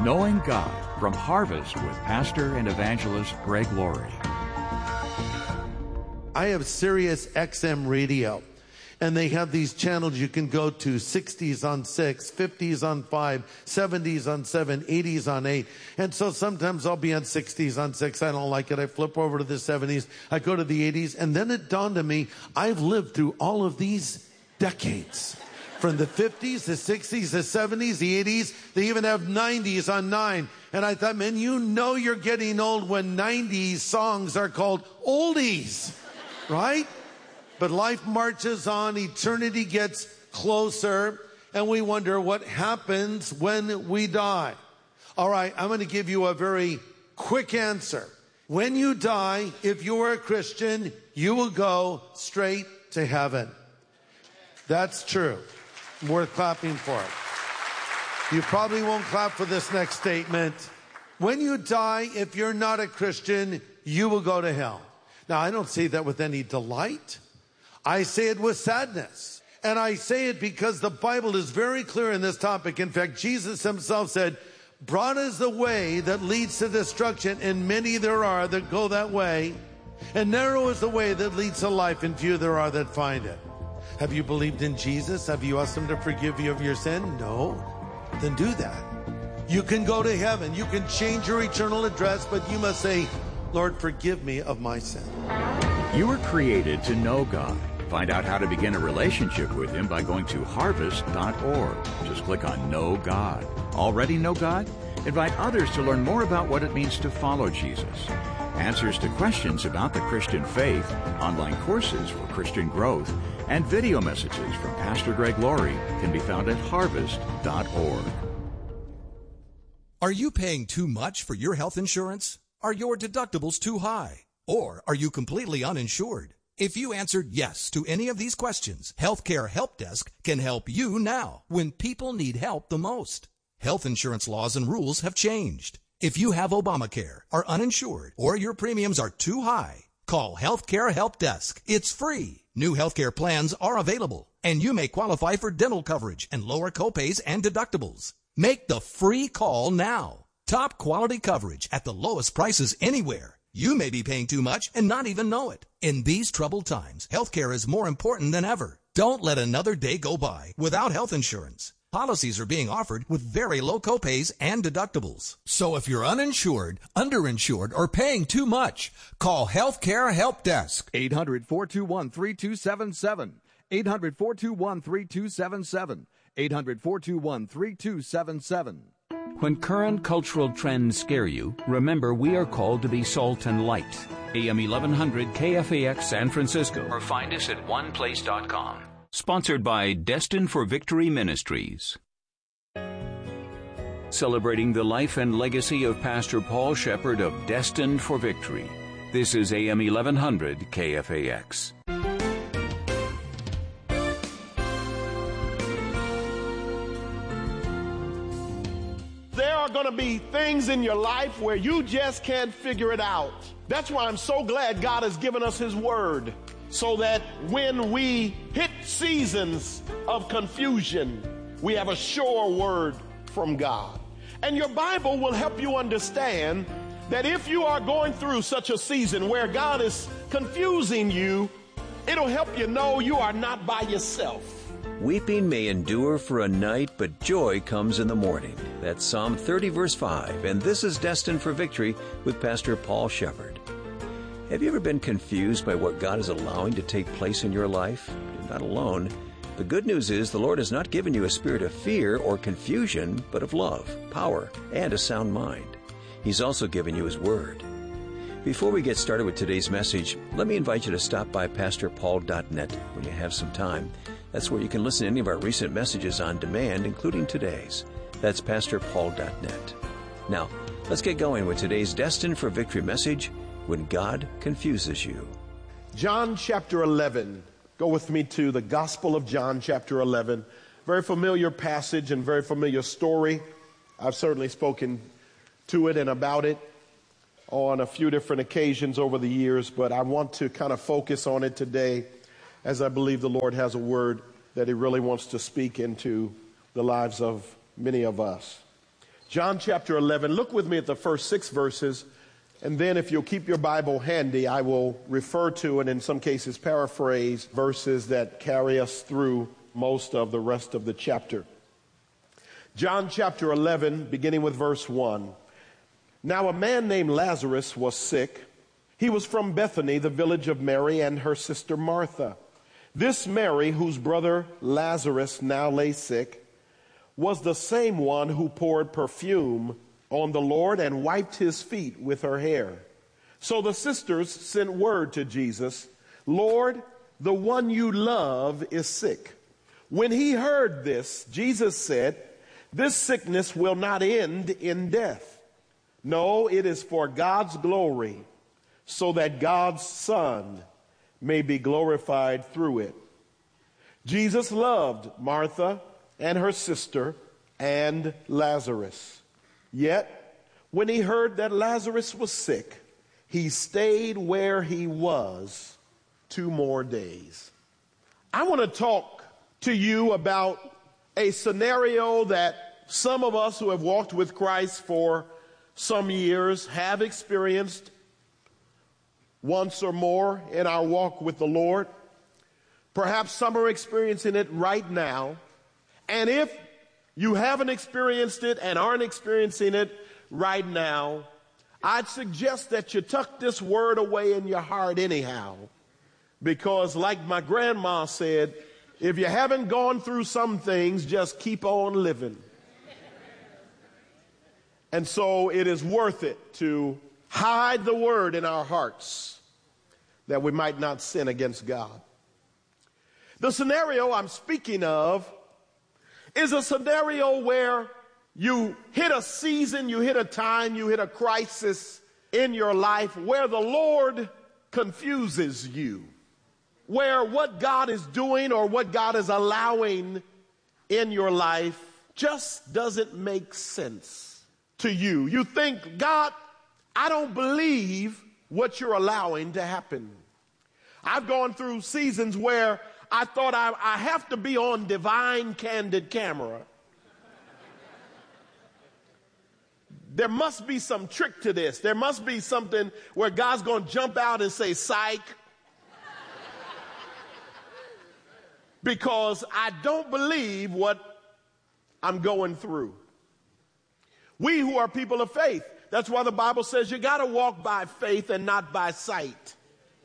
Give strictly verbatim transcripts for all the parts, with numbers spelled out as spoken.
Knowing God from Harvest with Pastor and Evangelist Greg Laurie. I have Sirius X M radio, and they have these channels you can go to, sixties on six, fifties on five, seventies on seven, eighties on eight. And so sometimes I'll be on sixties on six. I don't like it. I flip over to the seventies. I go to the eighties. And then it dawned on me, I've lived through all of these decades. From the fifties, the sixties, the seventies, the eighties, they even have nineties on nine. And I thought, man, you know you're getting old when nineties songs are called oldies, right? But life marches on, eternity gets closer, and we wonder what happens when we die. All right, I'm going to give you a very quick answer. When you die, if you are a Christian, you will go straight to heaven. That's true. Worth clapping for it. You probably won't clap for this next statement. When you die, if you're not a Christian, you will go to hell. Now, I don't say that with any delight. I say it with sadness. And I say it because the Bible is very clear in this topic. In fact, Jesus himself said, broad is the way that leads to destruction, and many there are that go that way. And narrow is the way that leads to life, and few there are that find it. Have you believed in Jesus? Have you asked him to forgive you of your sin? No. Then do that. You can go to heaven. You can change your eternal address, but you must say, Lord, forgive me of my sin. You were created to know God. Find out how to begin a relationship with him by going to harvest dot org. Just click on Know God. Already know God? Invite others to learn more about what it means to follow Jesus. Answers to questions about the Christian faith, online courses for Christian growth, and video messages from Pastor Greg Laurie can be found at harvest dot org. Are you paying too much for your health insurance? Are your deductibles too high? Or are you completely uninsured? If you answered yes to any of these questions, Healthcare Help Desk can help you now when people need help the most. Health insurance laws and rules have changed. If you have Obamacare, are uninsured, or your premiums are too high, call Healthcare Help Desk. It's free. New healthcare plans are available, and you may qualify for dental coverage and lower copays and deductibles. Make the free call now. Top quality coverage at the lowest prices anywhere. You may be paying too much and not even know it. In these troubled times, healthcare is more important than ever. Don't let another day go by without health insurance. Policies are being offered with very low copays and deductibles. So if you're uninsured, underinsured, or paying too much, call Healthcare Help Desk. eight hundred, four two one, three two seven seven. eight hundred, four two one, three two seven seven. eight hundred, four two one, three two seven seven. When current cultural trends scare you, remember we are called to be salt and light. A M eleven hundred K F A X San Francisco, or find us at one place dot com. Sponsored by Destined for Victory Ministries. Celebrating the life and legacy of Pastor Paul Shepherd of Destined for Victory. This is A M eleven hundred K F A X. There are going to be things in your life where you just can't figure it out. That's why I'm so glad God has given us His Word, so that when we hit seasons of confusion, we have a sure word from God. And your Bible will help you understand that if you are going through such a season where God is confusing you, it'll help you know you are not by yourself. Weeping may endure for a night, but joy comes in the morning. That's Psalm thirty, verse five, and this is Destined for Victory with Pastor Paul Shepherd. Have you ever been confused by what God is allowing to take place in your life? You're not alone. The good news is the Lord has not given you a spirit of fear or confusion, but of love, power, and a sound mind. He's also given you His Word. Before we get started with today's message, let me invite you to stop by pastor paul dot net when you have some time. That's where you can listen to any of our recent messages on demand, including today's. That's pastor paul dot net. Now, let's get going with today's Destined for Victory message, When God Confuses You. John chapter eleven. Go with me to the Gospel of John chapter eleven. Very familiar passage and very familiar story. I've certainly spoken to it and about it on a few different occasions over the years, but I want to kind of focus on it today, as I believe the Lord has a word that He really wants to speak into the lives of many of us. John chapter eleven. Look with me at the first six verses, and then if you'll keep your Bible handy, I will refer to and in some cases paraphrase verses that carry us through most of the rest of the chapter. John chapter eleven, beginning with verse one. Now a man named Lazarus was sick. He was from Bethany, the village of Mary and her sister Martha. This Mary, whose brother Lazarus now lay sick, was the same one who poured perfume on the Lord and wiped his feet with her hair. So the sisters sent word to Jesus, Lord, the one you love is sick. When he heard this, Jesus said, this sickness will not end in death. No, it is for God's glory, so that God's Son may be glorified through it. Jesus loved Martha and her sister and Lazarus. Yet, when he heard that Lazarus was sick, he stayed where he was two more days. I want to talk to you about a scenario that some of us who have walked with Christ for some years have experienced once or more in our walk with the Lord. Perhaps some are experiencing it right now. And if you haven't experienced it and aren't experiencing it right now, I'd suggest that you tuck this word away in your heart anyhow. Because like my grandma said, if you haven't gone through some things, just keep on living. And so it is worth it to hide the word in our hearts that we might not sin against God. The scenario I'm speaking of is a scenario where you hit a season, you hit a time, you hit a crisis in your life where the Lord confuses you, where what God is doing or what God is allowing in your life just doesn't make sense to you. You think, God, I don't believe what you're allowing to happen. I've gone through seasons where I thought I, I have to be on divine candid camera. There must be some trick to this. There must be something where God's going to jump out and say, psych. Because I don't believe what I'm going through. We who are people of faith, that's why the Bible says you got to walk by faith and not by sight.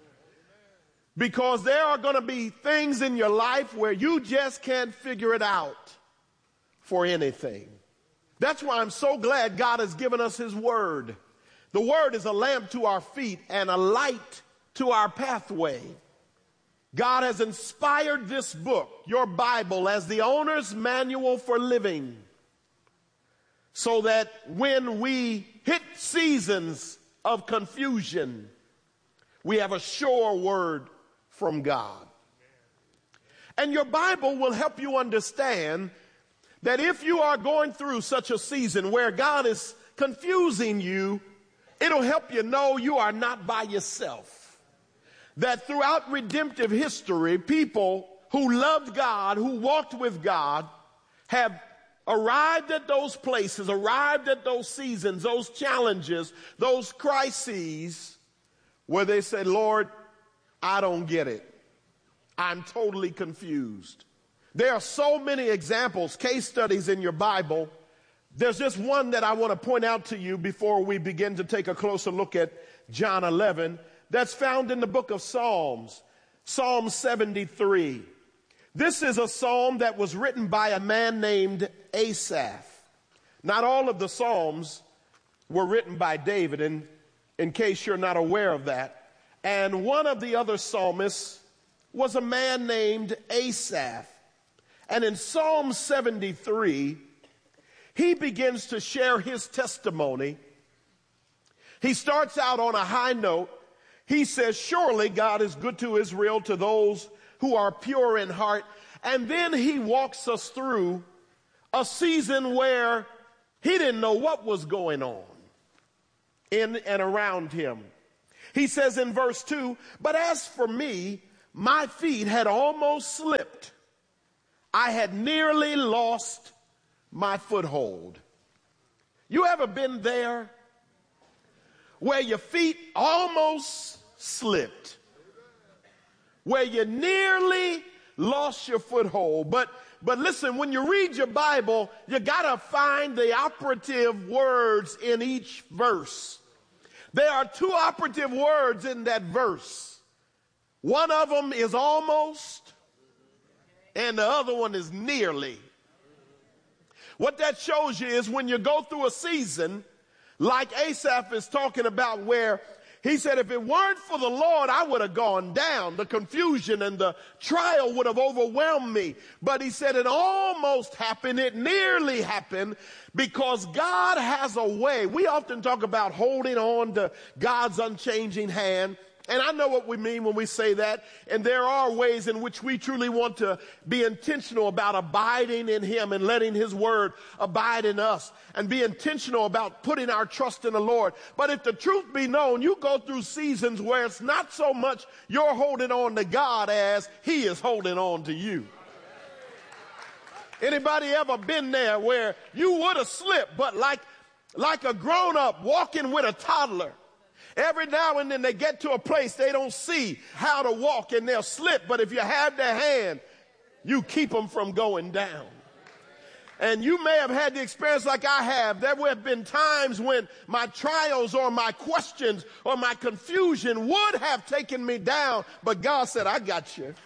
Because there are going to be things in your life where you just can't figure it out for anything. That's why I'm so glad God has given us his word. The word is a lamp to our feet and a light to our pathway. God has inspired this book, your Bible, as the owner's manual for living, so that when we hit seasons of confusion, we have a sure word from God. And your Bible will help you understand that if you are going through such a season where God is confusing you, it'll help you know you are not by yourself. That throughout redemptive history, people who loved God, who walked with God, have arrived at those places, arrived at those seasons, those challenges, those crises where they said, Lord, I don't get it. I'm totally confused. There are so many examples, case studies in your Bible. There's just one that I want to point out to you before we begin to take a closer look at John eleven. That's found in the book of Psalms, Psalm seventy-three. This is a psalm that was written by a man named Asaph. Not all of the psalms were written by David, in, in case you're not aware of that. And one of the other psalmists was a man named Asaph. And in Psalm seventy-three, he begins to share his testimony. He starts out on a high note. He says, surely God is good to Israel, to those who are pure in heart. And then he walks us through a season where he didn't know what was going on in and around him. He says in verse two, but as for me, my feet had almost slipped. I had nearly lost my foothold. You ever been there where your feet almost slipped, where you nearly lost your foothold? But but listen, when you read your Bible, you gotta find the operative words in each verse. There are two operative words in that verse. One of them is almost, and the other one is nearly. What that shows you is when you go through a season, like Asaph is talking about, where he said, if it weren't for the Lord, I would have gone down. The confusion and the trial would have overwhelmed me. But he said it almost happened. It nearly happened because God has a way. We often talk about holding on to God's unchanging hand. And I know what we mean when we say that. And there are ways in which we truly want to be intentional about abiding in him and letting his word abide in us and be intentional about putting our trust in the Lord. But if the truth be known, you go through seasons where it's not so much you're holding on to God as he is holding on to you. Anybody ever been there where you would have slipped, but like, like a grown-up walking with a toddler, every now and then they get to a place they don't see how to walk and they'll slip. But if you have their hand, you keep them from going down. And you may have had the experience like I have. There have been times when my trials or my questions or my confusion would have taken me down. But God said, I got you.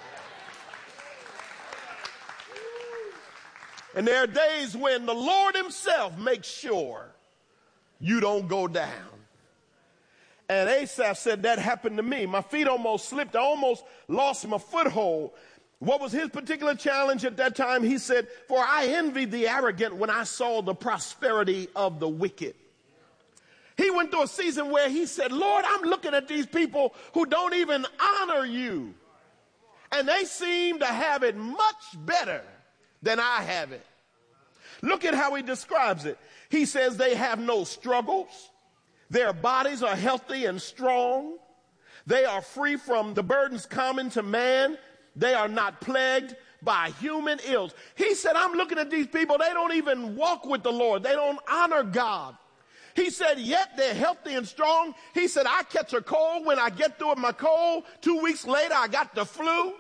And there are days when the Lord himself makes sure you don't go down. And Asaph said that happened to me. My feet almost slipped. I almost lost my foothold. What was his particular challenge at that time? He said, for I envied the arrogant when I saw the prosperity of the wicked. He went through a season where he said, Lord, I'm looking at these people who don't even honor you. And they seem to have it much better than I have it. Look at how he describes it. He says they have no struggles. Their bodies are healthy and strong. They are free from the burdens common to man. They are not plagued by human ills. He said, I'm looking at these people. They don't even walk with the Lord. They don't honor God. He said, yet they're healthy and strong. He said, I catch a cold. When I get through with my cold, two weeks later, I got the flu.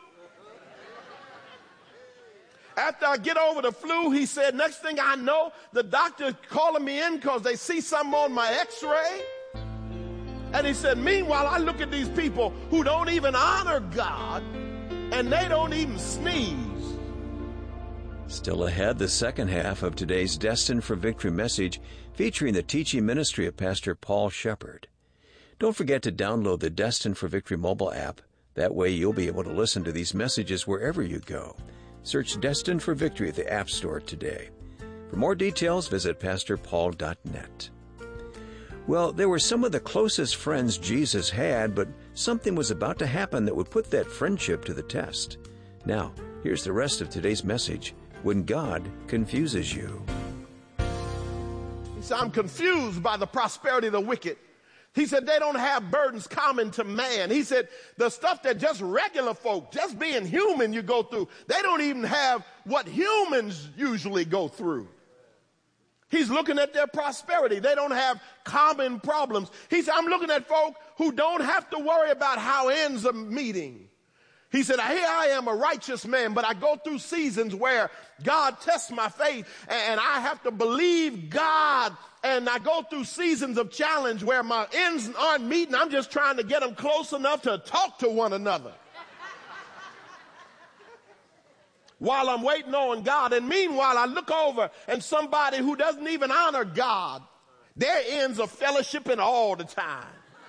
After I get over the flu, he said, next thing I know, the doctor's calling me in because they see something on my x-ray. And he said, meanwhile, I look at these people who don't even honor God, and they don't even sneeze. Still ahead, the second half of today's Destined for Victory message featuring the teaching ministry of Pastor Paul Shepard. Don't forget to download the Destined for Victory mobile app. That way you'll be able to listen to these messages wherever you go. Search Destined for Victory at the App Store today. For more details, visit pastor paul dot net. Well, they were some of the closest friends Jesus had, but something was about to happen that would put that friendship to the test. Now, here's the rest of today's message, When God Confuses You. He said, I'm confused by the prosperity of the wicked. He said, they don't have burdens common to man. He said, the stuff that just regular folk, just being human, you go through, they don't even have what humans usually go through. He's looking at their prosperity. They don't have common problems. He said, I'm looking at folk who don't have to worry about how ends are meeting. He said, here I am, a righteous man, but I go through seasons where God tests my faith, and I have to believe God. And I go through seasons of challenge where my ends aren't meeting. I'm just trying to get them close enough to talk to one another while I'm waiting on God. And meanwhile, I look over and somebody who doesn't even honor God, their ends are fellowshipping all the time.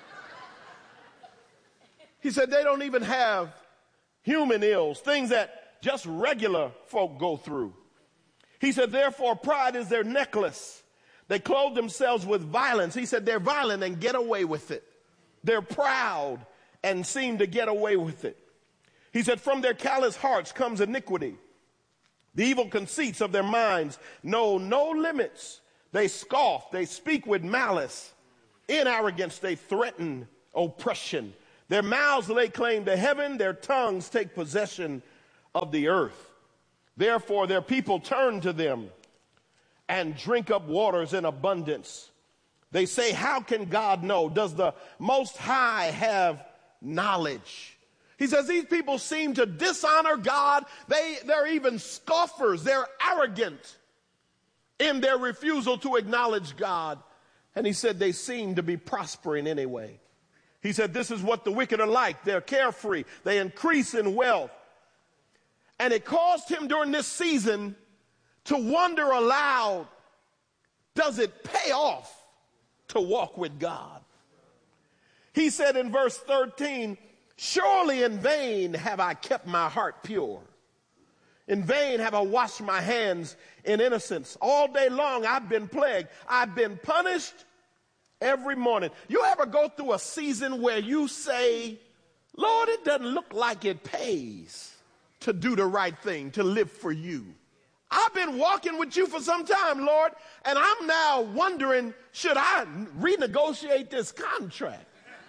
He said they don't even have human ills, things that just regular folk go through. He said, therefore, pride is their necklace. They clothe themselves with violence. He said they're violent and get away with it. They're proud and seem to get away with it. He said from their callous hearts comes iniquity. The evil conceits of their minds know no limits. They scoff. They speak with malice. In arrogance, they threaten oppression. Their mouths lay claim to heaven. Their tongues take possession of the earth. Therefore, their people turn to them and drink up waters in abundance. They say, how can God know? Does the Most High have knowledge? He says these people seem to dishonor God. They, they're even scoffers. They're arrogant in their refusal to acknowledge God. And he said they seem to be prospering anyway. He said this is what the wicked are like. They're carefree. They increase in wealth. And it caused him during this season to wonder aloud, does it pay off to walk with God? He said in verse thirteen, surely in vain have I kept my heart pure. In vain have I washed my hands in innocence. All day long I've been plagued. I've been punished every morning. You ever go through a season where you say, Lord, it doesn't look like it pays to do the right thing, to live for you. I've been walking with you for some time, Lord, and I'm now wondering, should I renegotiate this contract?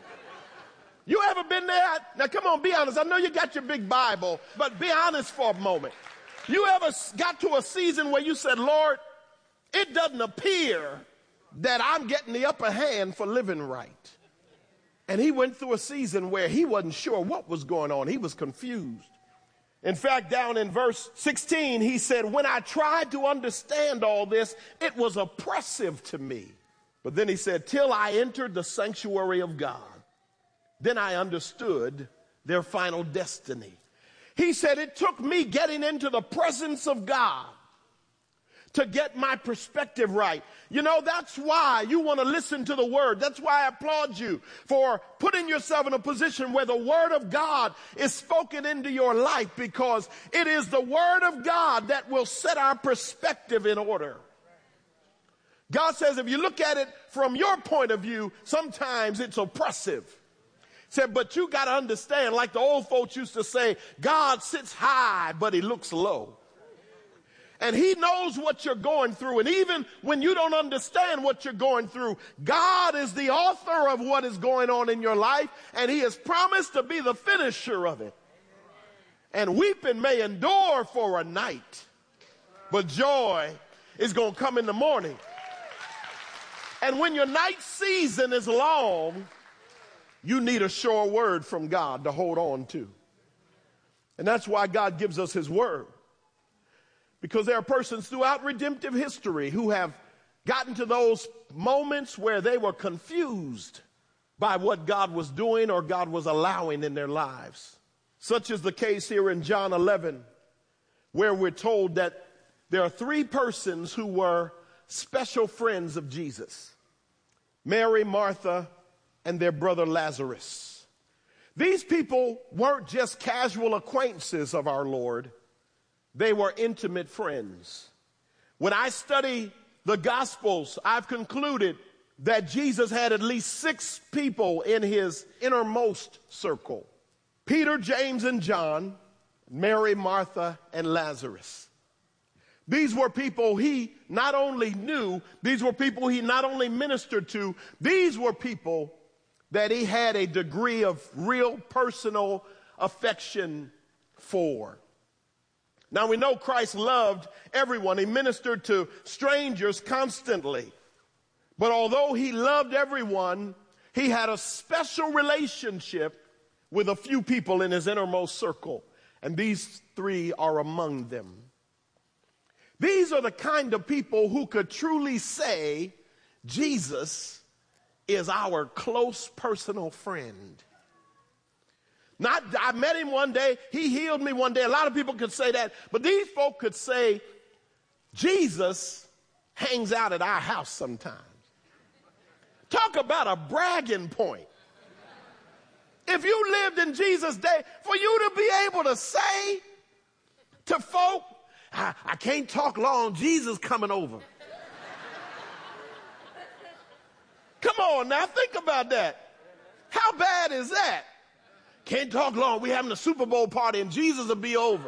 You ever been there? Now, come on, be honest. I know you got your big Bible, but be honest for a moment. You ever got to a season where you said, Lord, it doesn't appear that I'm getting the upper hand for living right. And he went through a season where he wasn't sure what was going on. He was confused. In fact, down in verse sixteen, he said, when I tried to understand all this, it was oppressive to me. But then he said, till I entered the sanctuary of God, then I understood their final destiny. He said, it took me getting into the presence of God to get my perspective right. You know, that's why you want to listen to the word. That's why I applaud you for putting yourself in a position where the word of God is spoken into your life, because it is the word of God that will set our perspective in order. God says if you look at it from your point of view, sometimes it's oppressive. He said, but you got to understand, like the old folks used to say, God sits high, but he looks low. And he knows what you're going through. And even when you don't understand what you're going through, God is the author of what is going on in your life, and he has promised to be the finisher of it. And weeping may endure for a night, but joy is going to come in the morning. And when your night season is long, you need a sure word from God to hold on to. And that's why God gives us his word. Because there are persons throughout redemptive history who have gotten to those moments where they were confused by what God was doing or God was allowing in their lives. Such is the case here in John eleven, where we're told that there are three persons who were special friends of Jesus: Mary, Martha, and their brother Lazarus. These people weren't just casual acquaintances of our Lord. They were intimate friends. When I study the Gospels, I've concluded that Jesus had at least six people in his innermost circle: Peter, James, and John, Mary, Martha, and Lazarus. These were people he not only knew, these were people he not only ministered to, these were people that he had a degree of real personal affection for. Now, we know Christ loved everyone. He ministered to strangers constantly. But although he loved everyone, he had a special relationship with a few people in his innermost circle. And these three are among them. These are the kind of people who could truly say, Jesus is our close personal friend. Not, I met him one day, he healed me one day. A lot of people could say that, but these folk could say, Jesus hangs out at our house sometimes. Talk about a bragging point. If you lived in Jesus' day, for you to be able to say to folk, I, I can't talk long, Jesus coming over. Come on now, think about that. How bad is that? Can't talk long. We're having a Super Bowl party and Jesus will be over.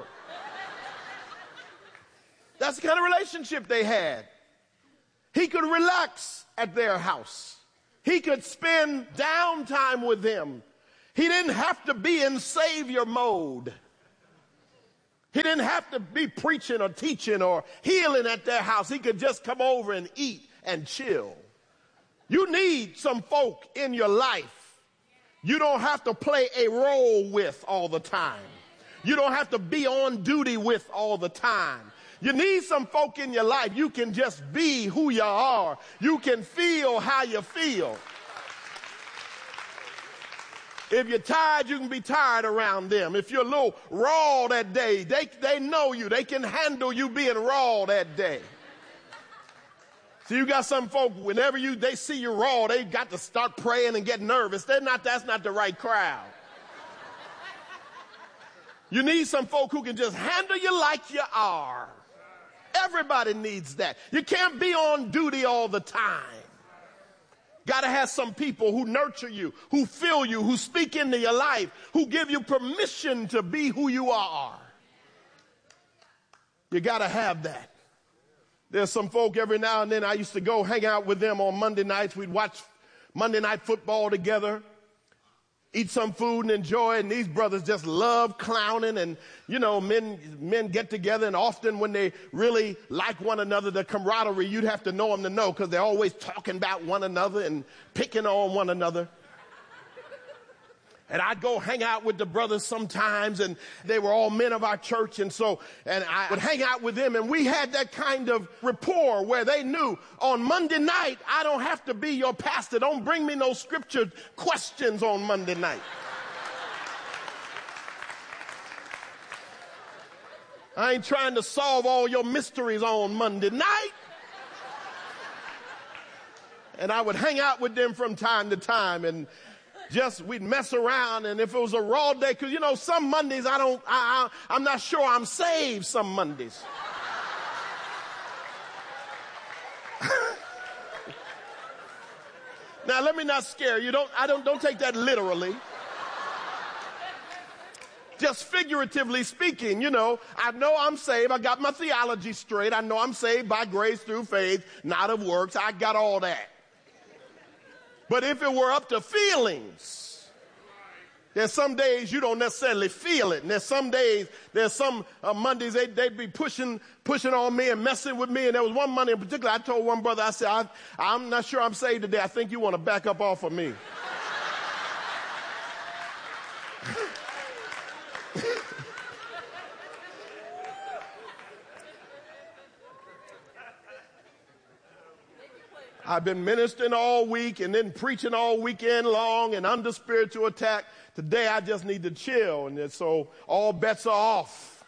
That's the kind of relationship they had. He could relax at their house. He could spend downtime with them. He didn't have to be in savior mode. He didn't have to be preaching or teaching or healing at their house. He could just come over and eat and chill. You need some folk in your life you don't have to play a role with all the time. You don't have to be on duty with all the time. You need some folk in your life you can just be who you are. You can feel how you feel. If you're tired, you can be tired around them. If you're a little raw that day, they, they know you. They can handle you being raw that day. So you got some folk, whenever you they see you raw, they got to start praying and get nervous. They're not, that's not the right crowd. You need some folk who can just handle you like you are. Everybody needs that. You can't be on duty all the time. Got to have some people who nurture you, who fill you, who speak into your life, who give you permission to be who you are. You got to have that. There's some folk every now and then I used to go hang out with them on Monday nights. We'd watch Monday Night Football together, eat some food and enjoy it. And these brothers just love clowning. And, you know, men men get together. And often when they really like one another, the camaraderie, you'd have to know them to know because they're always talking about one another and picking on one another. And I'd go hang out with the brothers sometimes, and they were all men of our church. And so, and I would hang out with them, and we had that kind of rapport where they knew on Monday night, I don't have to be your pastor. Don't bring me no scripture questions on Monday night. I ain't trying to solve all your mysteries on Monday night. And I would hang out with them from time to time, and just we'd mess around. And if it was a raw day, because you know some Mondays I don't I, I I'm not sure I'm saved some Mondays. Now let me not scare you. Don't I don't don't take that literally. Just figuratively speaking, you know, I know I'm saved. I got my theology straight. I know I'm saved by grace through faith, not of works. I got all that. But if it were up to feelings, there's some days you don't necessarily feel it. And there's some days, there's some uh, Mondays they, they'd be pushing pushing on me and messing with me. And there was one Monday in particular, I told one brother, I said, I, I'm not sure I'm saved today. I think you want to back up off of me. I've been ministering all week and then preaching all weekend long and under spiritual attack. Today I just need to chill, and so all bets are off.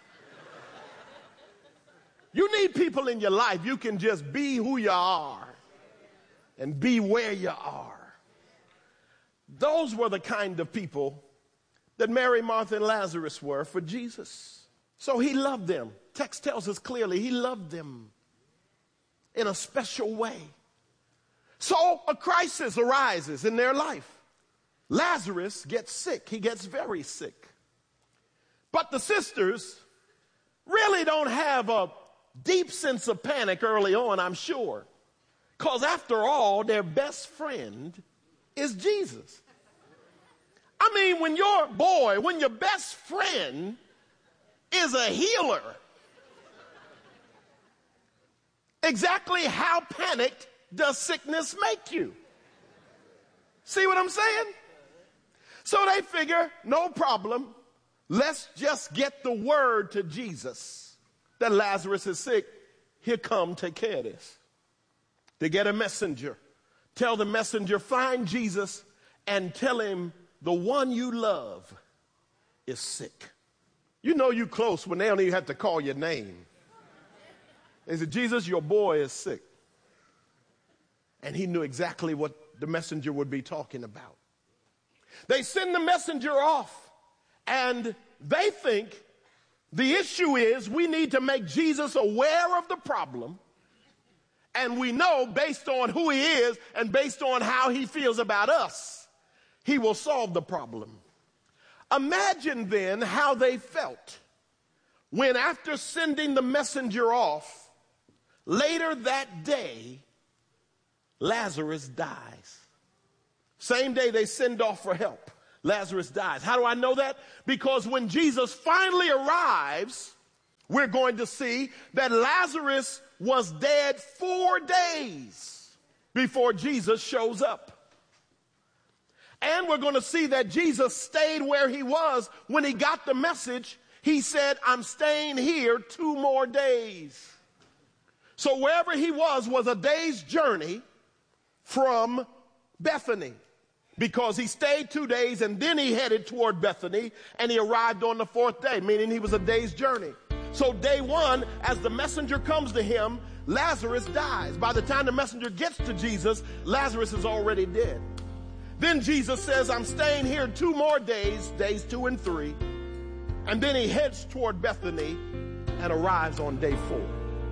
You need people in your life you can just be who you are and be where you are. Those were the kind of people that Mary, Martha, and Lazarus were for Jesus. So he loved them. Text tells us clearly he loved them in a special way. So a crisis arises in their life. Lazarus gets sick. He gets very sick. But the sisters really don't have a deep sense of panic early on, I'm sure. Because after all, their best friend is Jesus. I mean, when your boy, when your best friend is a healer, exactly how panicked does sickness make you? See what I'm saying? So they figure, no problem. Let's just get the word to Jesus that Lazarus is sick. He'll come take care of this. They get a messenger. Tell the messenger, find Jesus and tell him the one you love is sick. You know you close when they don't even have to call your name. They said, Jesus, your boy is sick. And he knew exactly what the messenger would be talking about. They send the messenger off, and they think the issue is we need to make Jesus aware of the problem, and we know based on who he is and based on how he feels about us, he will solve the problem. Imagine then how they felt when, after sending the messenger off, later that day, Lazarus dies. Same day they send off for help, Lazarus dies. How do I know that? Because when Jesus finally arrives we're going to see that Lazarus was dead four days before Jesus shows up. And we're going to see that Jesus stayed where he was when he got the message. He said, I'm staying here two more days. So wherever he was was a day's journey from Bethany, because he stayed two days and then he headed toward Bethany and he arrived on the fourth day, meaning he was a day's journey. So day one, as the messenger comes to him, Lazarus dies. By the time the messenger gets to Jesus, Lazarus is already dead. Then Jesus says, I'm staying here two more days, days two and three. And then he heads toward Bethany and arrives on day four.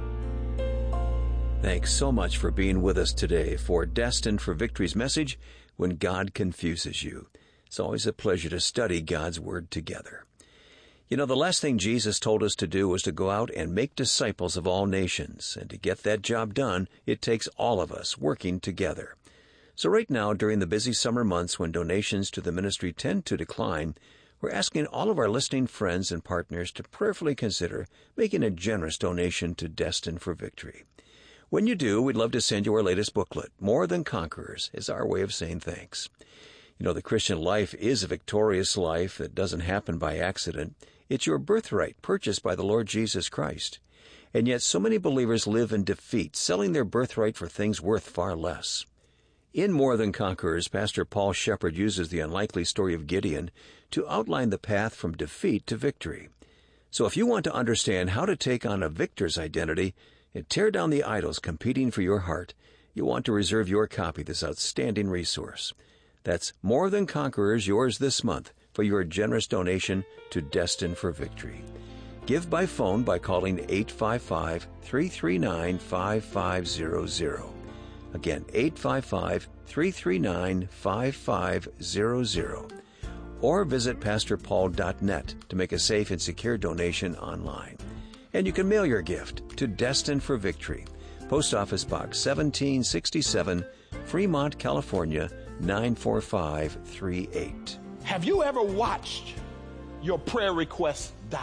Thanks so much for being with us today for Destined for Victory's message, When God Confuses You. It's always a pleasure to study God's Word together. You know, the last thing Jesus told us to do was to go out and make disciples of all nations. And to get that job done, it takes all of us working together. So right now, during the busy summer months when donations to the ministry tend to decline, we're asking all of our listening friends and partners to prayerfully consider making a generous donation to Destined for Victory. When you do, we'd love to send you our latest booklet, More Than Conquerors, as our way of saying thanks. You know, the Christian life is a victorious life that doesn't happen by accident. It's your birthright purchased by the Lord Jesus Christ. And yet so many believers live in defeat, selling their birthright for things worth far less. In More Than Conquerors, Pastor Paul Shepard uses the unlikely story of Gideon to outline the path from defeat to victory. So if you want to understand how to take on a victor's identity and tear down the idols competing for your heart, you want to reserve your copy of this outstanding resource. That's More Than Conquerors, yours this month, for your generous donation to Destined for Victory. Give by phone by calling eight five five, three three nine, five five zero zero. Again, eight five five, three three nine, five five zero zero. Or visit pastor paul dot net to make a safe and secure donation online. And you can mail your gift to Destined for Victory, Post Office Box seventeen sixty-seven, Fremont, California, nine four five three eight. Have you ever watched your prayer requests die?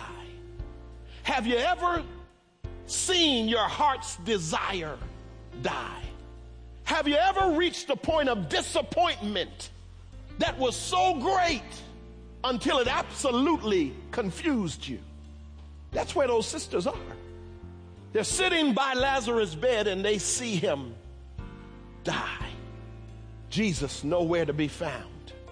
Have you ever seen your heart's desire die? Have you ever reached a point of disappointment that was so great until it absolutely confused you? That's where those sisters are. They're sitting by Lazarus' bed and they see him die. Jesus nowhere to be found.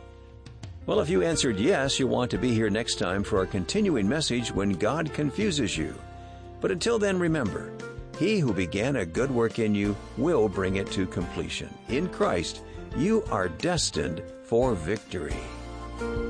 Well, if you answered yes, you'll want to be here next time for our continuing message, When God Confuses You. But until then, remember, He who began a good work in you will bring it to completion. In Christ, you are destined for victory.